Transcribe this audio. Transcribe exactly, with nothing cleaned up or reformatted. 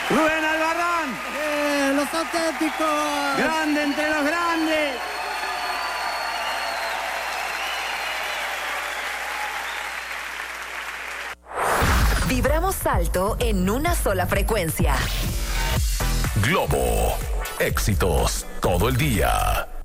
Rubén Albarrán. Eh, los auténticos. Grande entre los grandes. Vibramos alto en una sola frecuencia. Globo. Éxitos todo el día.